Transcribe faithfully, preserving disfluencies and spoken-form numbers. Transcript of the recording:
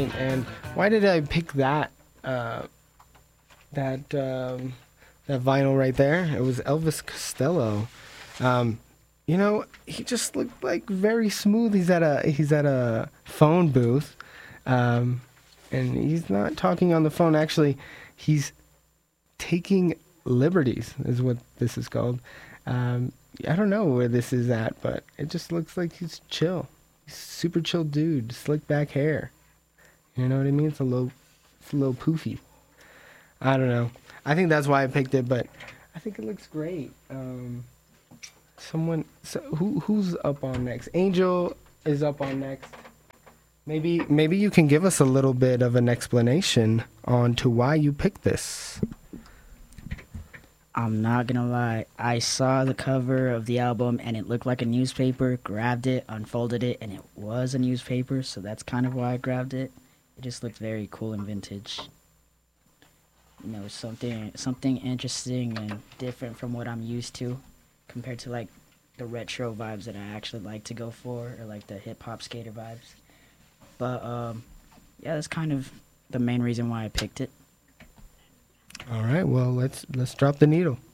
Right. And why did I pick that? Uh, that um, that vinyl right there? It was Elvis Costello. Um, you know, he just looked like very smooth. He's at a he's at a phone booth, um, and he's not talking on the phone. Actually, he's taking liberties, is what this is called. Um, I don't know where this is at, but it just looks like he's chill. He's a super chill dude, slick back hair. You know what I mean? It's a little, it's a little poofy. I don't know. I think that's why I picked it, but I think it looks great. Um, someone, so who who's up on next? Angel is up on next. Maybe maybe you can give us a little bit of an explanation on to why you picked this. I'm not gonna lie. I saw the cover of the album and it looked like a newspaper, grabbed it, unfolded it, and it was a newspaper, so that's kind of why I grabbed it. It just looked very cool and vintage. You know, something something interesting and different from what I'm used to compared to like the retro vibes that I actually like to go for, or like the hip hop skater vibes. But um yeah, that's kind of the main reason why I picked it. All right, well, let's let's drop the needle.